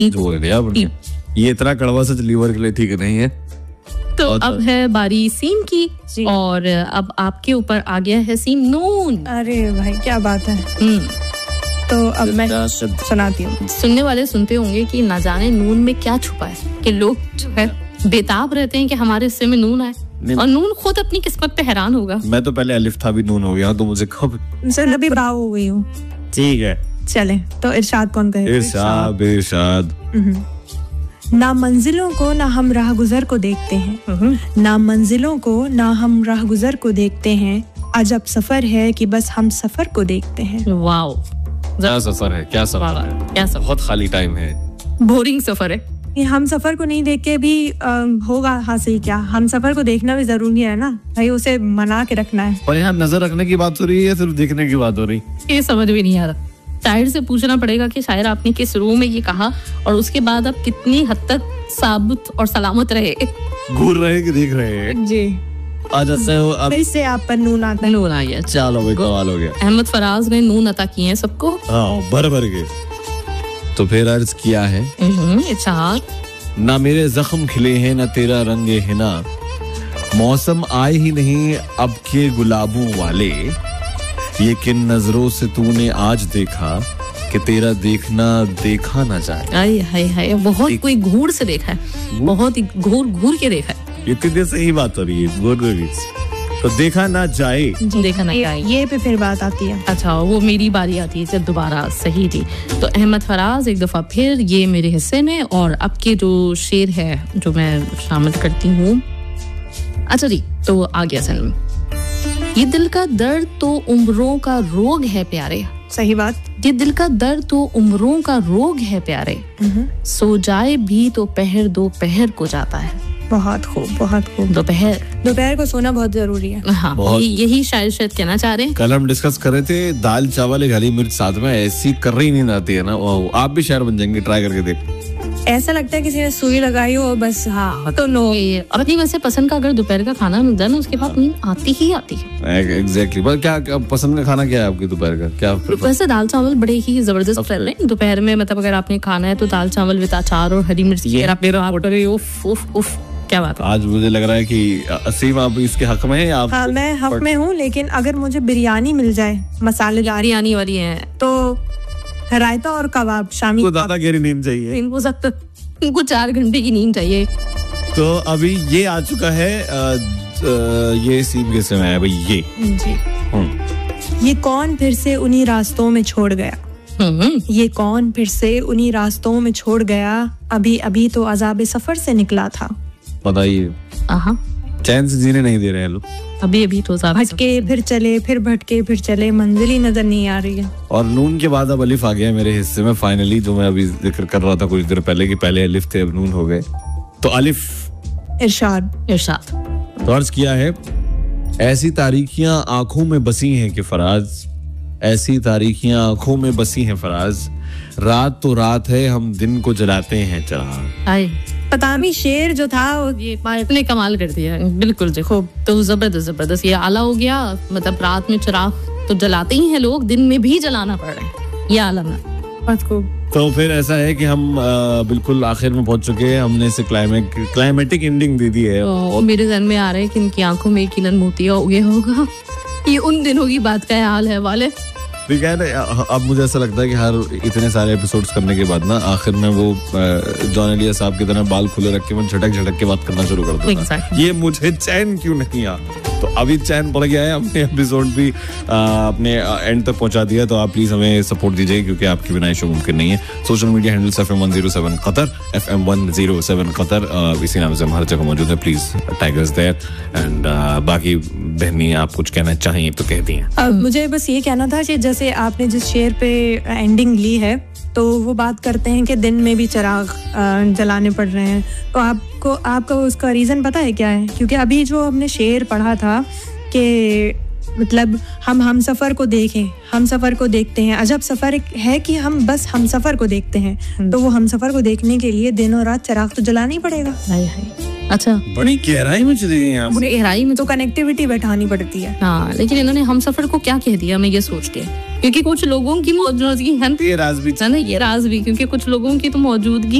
बोल रहे यार, ये इतना कड़वा सच लीवर के लिए ठीक नहीं है। तो अब है बारी सीन की, और अब आपके ऊपर आ गया है सीन नून। अरे भाई क्या बात है। तो अब मैं सुनाती हूँ। सुनने वाले सुनते होंगे कि ना जाने नून में क्या छुपा है, कि लोग जो है बेताब रहते हैं कि हमारे हिस्से में नून आए, और नून खुद अपनी किस्मत पे हैरान होगा। मैं तो पहले अलिफ था, भी नून हो गया, तो मुझे कब सर अभी बाव हो गई हूँ। ठीक है चले, तो इरशाद कौन कहे? इरशाद। ना मंजिलों को ना हम राहगुजर को देखते हैं, ना मंजिलों को ना हम राहगुजर को देखते हैं, अजब सफर है कि बस हम सफर को देखते हैं। वाओ, क्या सफर है, क्या सफर है, क्या सफर, बहुत खाली टाइम है, बोरिंग सफर है। ये हम सफर को नहीं देख के भी होगा हासिल क्या? हम सफर को देखना भी जरूरी है ना भाई, उसे मना के रखना है। और यहाँ नजर रखने की बात हो रही है या सिर्फ देखने की बात हो रही? ये समझ भी नहीं आ रहा। शायर से पूछना पड़ेगा कि शायर आपने किस रूह में ये कहा, और उसके बाद आप कितनी हद तक साबुत और सलामत रहे, घूर रहे कि देख रहे हैं जी। आज अब इससे आप पर नून आता है। नून आ गया। चलो भाई, कमाल हो गया। अहमद फराज ने नून अता किए हैं सबको, हाँ, भर भर के। तो फिर अर्ज किया है, ना मेरे जख्म खिले हैं ना तेरा रंगे हिना, मौसम आए ही नहीं अब के गुलाबों वाले, ये किन नजरों से तूने आज देखा कि तेरा देखना देखा ना जाए। हाय हाय हाय, बहुत कोई घूर से देखा है, बहुत ही घूर घूर के देखा है। इतनी देर से ही बात हो रही है, घूर घूर तो देखा ना जाए, देखा ना जाए, ये पे फिर बात आती है। अच्छा, वो मेरी बारी आती है जब दोबारा सही थी। तो अहमद फराज एक दफा फिर ये मेरे हिस्से में, और अब के जो शेर है जो मैं शामिल करती हूँ। अच्छा जी, तो आ गया सनम। ये दिल का दर्द तो उम्रों का रोग है प्यारे। सही बात। ये दिल का दर्द तो उम्रों का रोग है प्यारे, सो जाए भी तो पहर दोपहर को जाता है। बहुत खूब, बहुत खूब। दोपहर को सोना बहुत जरूरी है। हाँ, यही शायद कहना चाह रहे हैं। कल हम डिस्कस कर रहे थे दाल चावल एक हरी मिर्च साथ में, ऐसी कर रही नहीं आती है ना। आप भी शायर बन जाएंगे, ट्राई करके देख। ऐसा लगता है किसी ने सुई लगाई हो बस। हाँ तो नो। अपनी वैसे पसंद का अगर दोपहर का खाना मिल जाए ना, उसके बाद नींद आती ही आती है। एग्जैक्टली। पर क्या पसंद का खाना क्या है आपकी दोपहर का? क्या वैसे दाल चावल बड़े ही जबरदस्त रहे हैं दोपहर में। मतलब अगर आपने खाना है तो दाल चावल विद अचार और हरी मिर्च। क्या बात है। आज मुझे लग रहा है कि असीम आप इसके हक में हैं। हाँ, मैं हक में हूँ, लेकिन अगर मुझे बिरयानी मिल जाए मसालेदार बिरयानी वाली है तो रायता और कबाब शामिल। इनको ज्यादा गहरी नींद चाहिए, इनको 4 घंटे की नींद चाहिए। तो अभी ये आ चुका है, ये सीन के समय है भाई। ये जी, ये कौन फिर से उन्हीं रास्तों में छोड़ गया, ये कौन फिर से उन्हीं रास्तों में छोड़ गया, अभी अभी तो अजाब सफर से निकला था। बताइए, चैन से जीने नहीं दे रहे हैं लोग। अभी अभी तो भटके फिर चले, फिर भटके फिर चले, मंजिल ही नजर नहीं आ रही है। और नून के बाद अब अलिफ आ गया मेरे हिस्से में फाइनली, जो मैं अभी जिक्र कर रहा था कुछ देर पहले कि पहले अलिफ थे अब नून हो गए। तो अलिफ इरशाद तो अर्ज किया है, ऐसी तारीखियां आंखों में बसी हैं कि फराज, ऐसी तारीखियां आंखों में बसी हैं फराज, रात तो रात है हम दिन को जलाते हैं चराग। पता नहीं शेर जो था ये इतने कमाल कर दिया, बिल्कुल खूब। तो जबरदस्त ये आला हो गया। मतलब रात में चिराग तो जलाते ही हैं लोग, दिन में भी जलाना पड़ रहा है, ये आलम है। बहुत खूब। तो फिर ऐसा है कि हम बिल्कुल आखिर में पहुंच चुके हैं। हमने इसे क्लाइमेटिक एंडिंग दे दी है। तो मेरे ध्यान में आ रहा है कि इनकी आंखों में किलन मोतिया हो गया होगा। ये उन दिनों की बात का हाल है वाले। ठीक है ना। अब मुझे ऐसा लगता है कि हर इतने सारे एपिसोड्स करने के बाद ना आखिर में वो जॉन एलिया साहब की तरह बाल खुले रख के मैं झटक के बात करना शुरू कर दूंगा। ये मुझे चैन क्यों नहीं आ। तो अभी चैन पड़ गया है, हमने एपिसोड भी अपने एंड तक पहुंचा दिया। तो आप प्लीज हमें सपोर्ट दीजिए, क्योंकि आपके बिना शो मुमकिन नहीं है। Social media handles FM107 Qatar, FM107 Qatar, इसी नाम से हम हर जगह मौजूद है। Please tag us there. And बाकी बहनी आप कुछ कहना चाहिए तो कह दिए। मुझे बस ये कहना था कि जैसे आपने जिस शेर पे एंडिंग ली है, तो वो बात करते हैं कि दिन में भी चिराग जलाने पड़ रहे हैं। तो आपको उसका रीजन पता है क्या है? क्योंकि अभी जो हमने शेर पढ़ा था कि मतलब हम सफर को देखें, हम सफर को देखते हैं, अजब सफर है कि हम बस हम सफर को देखते हैं। तो वो हम सफर को देखने के लिए दिन और रात चिराग तो जलाना ही पड़ेगा। अच्छा, बड़ी गहराई में चली गई आप। गहराई में तो कनेक्टिविटी बैठानी पड़ती है। हाँ, लेकिन इन्होंने हम सफर को क्या कह दिया, मैं ये सोच के, क्योंकि कुछ लोगों की मौजूदगी है ये राज भी ना, ये राज भी, क्योंकि कुछ लोगों की तो मौजूदगी